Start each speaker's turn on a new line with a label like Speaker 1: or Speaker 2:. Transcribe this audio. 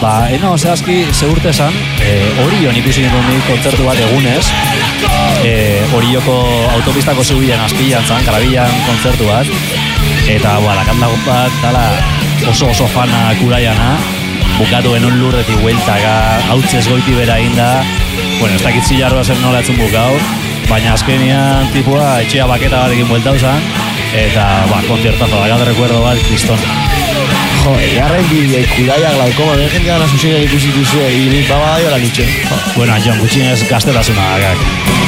Speaker 1: eno, zehazki, zeurte esan, Orion ikusi nituen nik kontzertu bat egunez, Orioko autopistako zubilen azpilan zan, Karabilan kontzertu bat, eta, lakanda bat, dala, oso fana kuraiana, bukatu genuen lurretik hueltaka, hautzez goiti bera inda, ez dakit zilarroa zen nola etzun bukau, baina azkenian tipua etxea baketa batekin bueltau zan, eta, konzertazo, da recuerdo bat, kriston.
Speaker 2: Garren kuraiak laukoma, jentik gana zuzik ikusi duzu, nik baba da jola nitxe.
Speaker 1: Jon, gutxinez gaztetasuna,